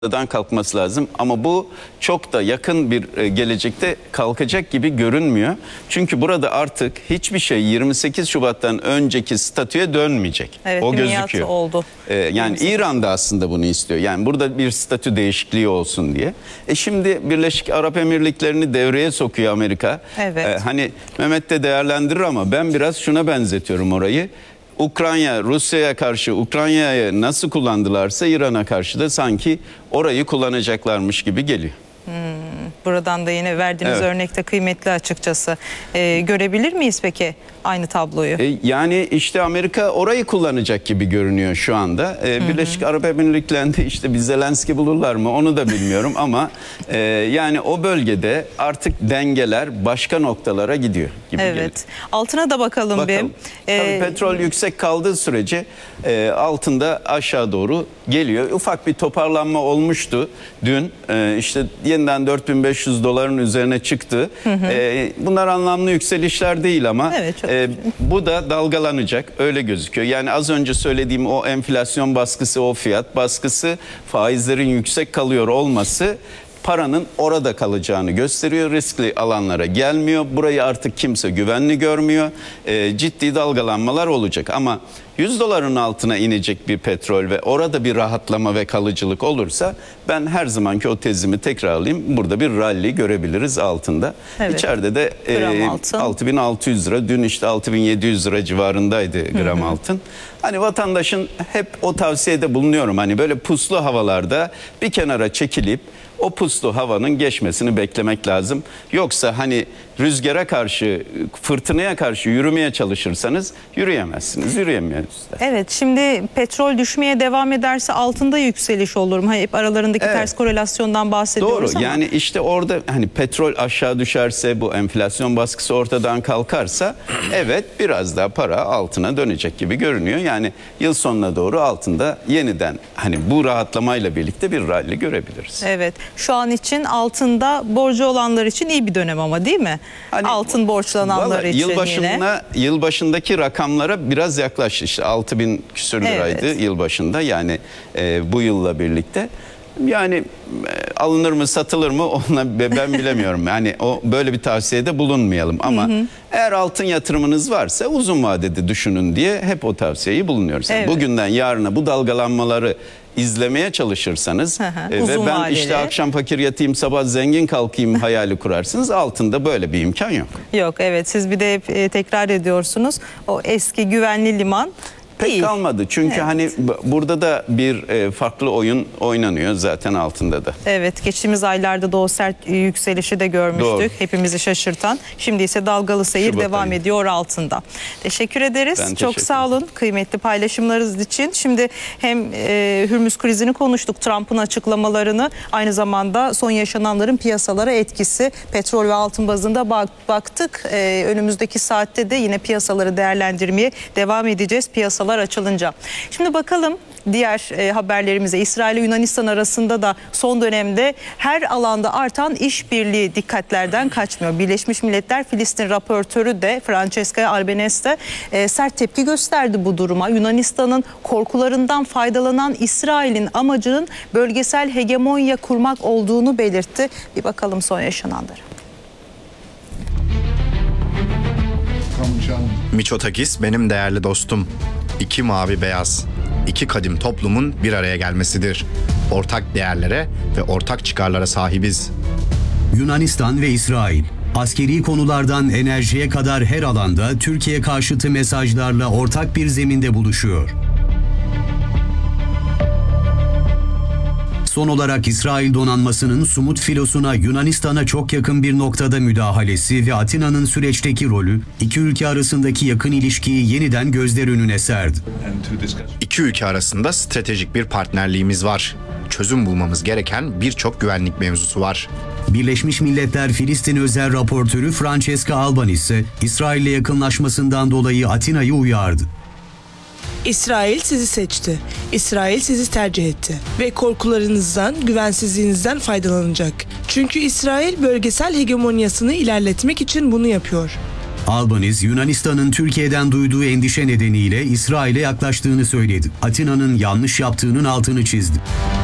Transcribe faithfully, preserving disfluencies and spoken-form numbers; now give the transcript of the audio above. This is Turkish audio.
dan kalkması lazım ama bu çok da yakın bir gelecekte kalkacak gibi görünmüyor. Çünkü burada artık hiçbir şey yirmi sekiz Şubat'tan önceki statüye dönmeyecek. Evet, o gözüküyor. Oldu. Ee, yani İran da aslında bunu istiyor. Yani burada bir statü değişikliği olsun diye. E şimdi Birleşik Arap Emirlikleri'ni devreye sokuyor Amerika. Evet. Ee, hani Mehmet de değerlendirir ama ben biraz şuna benzetiyorum orayı. Ukrayna, Rusya'ya karşı Ukrayna'yı nasıl kullandılarsa İran'a karşı da sanki orayı kullanacaklarmış gibi geliyor. Hmm, buradan da yine verdiğiniz Evet. örnekte kıymetli açıkçası. Ee, görebilir miyiz peki aynı tabloyu? E, yani işte Amerika orayı kullanacak gibi görünüyor şu anda. E, Birleşik Arap Emirlikleri'nde işte bir Zelenski bulurlar mı onu da bilmiyorum ama e, yani o bölgede artık dengeler başka noktalara gidiyor gibi Evet. geliyor. Altına da bakalım, Bakalım. bir. Tabii Ee, petrol yüksek kaldığı sürece e, altında aşağı doğru geliyor. Ufak bir toparlanma olmuştu dün. E, işte yeniden dört bin beş yüz doların üzerine çıktı. Hı hı. E, bunlar anlamlı yükselişler değil ama Evet, çok e, bu da dalgalanacak öyle gözüküyor. Yani az önce söylediğim o enflasyon baskısı, o fiyat baskısı, faizlerin yüksek kalıyor olması paranın orada kalacağını gösteriyor. Riskli alanlara gelmiyor. Burayı artık kimse güvenli görmüyor. E, ciddi dalgalanmalar olacak ama yüz doların altına inecek bir petrol ve orada bir rahatlama ve kalıcılık olursa ben her zamanki o tezimi tekrarlayayım. Burada bir rally görebiliriz altında. Evet. İçeride de e, altı bin altı yüz lira, dün işte altı bin yedi yüz lira civarındaydı gram hı hı. altın. Hani vatandaşın hep o tavsiyede bulunuyorum. Hani böyle puslu havalarda bir kenara çekilip o puslu havanın geçmesini beklemek lazım. Yoksa hani rüzgara karşı, fırtınaya karşı yürümeye çalışırsanız yürüyemezsiniz, yürüyemiyorsunuz. Evet, şimdi petrol düşmeye devam ederse altında yükseliş olur mu? Hep aralarındaki evet. ters korelasyondan bahsediyoruz. Doğru. Ama. Yani işte orada hani petrol aşağı düşerse, bu enflasyon baskısı ortadan kalkarsa evet biraz daha para altına dönecek gibi görünüyor. Yani yıl sonuna doğru altında yeniden hani bu rahatlamayla birlikte bir rally görebiliriz. Evet. Şu an için altında borcu olanlar için iyi bir dönem ama değil mi? Hani, altın borçlananlar için yıl başına, yine. Yıl başındaki rakamlara biraz yaklaştı. İşte altı bin küsür liraydı evet. yıl başında. Yani e, bu yılla birlikte. Yani e, alınır mı satılır mı ona ben bilemiyorum. Yani o böyle bir tavsiyede bulunmayalım ama hı hı. eğer altın yatırımınız varsa uzun vadede düşünün diye hep o tavsiyeyi bulunuyoruz. Yani evet. Bugünden yarına bu dalgalanmaları izlemeye çalışırsanız hı hı, e, ve ben vadeli. işte akşam fakir yatayım sabah zengin kalkayım hayali kurarsınız, altında böyle bir imkan yok. Yok, evet, siz bir de hep e, tekrar ediyorsunuz o eski güvenli liman. Pek değil. kalmadı çünkü evet. hani burada da bir e, farklı oyun oynanıyor zaten altında da. Evet, geçtiğimiz aylarda da o sert yükselişi de görmüştük. Doğru. Hepimizi şaşırtan. Şimdi ise dalgalı seyir Şubat devam ayı. ediyor altında. Teşekkür ederiz. Ben Çok teşekkür sağ olun kıymetli paylaşımlarınız için. Şimdi hem e, Hürmüz krizini konuştuk, Trump'ın açıklamalarını, aynı zamanda son yaşananların piyasalara etkisi, petrol ve altın bazında bak, baktık. E, önümüzdeki saatte de yine piyasaları değerlendirmeye devam edeceğiz. Piyasalar açılınca. Şimdi bakalım diğer e, haberlerimize. İsrail ile Yunanistan arasında da son dönemde her alanda artan işbirliği dikkatlerden kaçmıyor. Birleşmiş Milletler Filistin raportörü de Francesca Albanese de e, sert tepki gösterdi bu duruma. Yunanistan'ın korkularından faydalanan İsrail'in amacının bölgesel hegemonya kurmak olduğunu belirtti. Bir bakalım son yaşananları. Mitsotakis benim değerli dostum. İki mavi beyaz, iki kadim toplumun bir araya gelmesidir. Ortak değerlere ve ortak çıkarlara sahibiz. Yunanistan ve İsrail, askeri konulardan enerjiye kadar her alanda Türkiye karşıtı mesajlarla ortak bir zeminde buluşuyor. Son olarak İsrail donanmasının Sumut filosuna Yunanistan'a çok yakın bir noktada müdahalesi ve Atina'nın süreçteki rolü iki ülke arasındaki yakın ilişkiyi yeniden gözler önüne serdi. İki ülke arasında stratejik bir partnerliğimiz var. Çözüm bulmamız gereken birçok güvenlik mevzusu var. Birleşmiş Milletler Filistin özel raportörü Francesca Albanese, İsrail'le yakınlaşmasından dolayı Atina'yı uyardı. İsrail sizi seçti. İsrail sizi tercih etti. Ve korkularınızdan, güvensizliğinizden faydalanacak. Çünkü İsrail bölgesel hegemonyasını ilerletmek için bunu yapıyor. Albanese, Yunanistan'ın Türkiye'den duyduğu endişe nedeniyle İsrail'e yaklaştığını söyledi. Atina'nın yanlış yaptığının altını çizdi.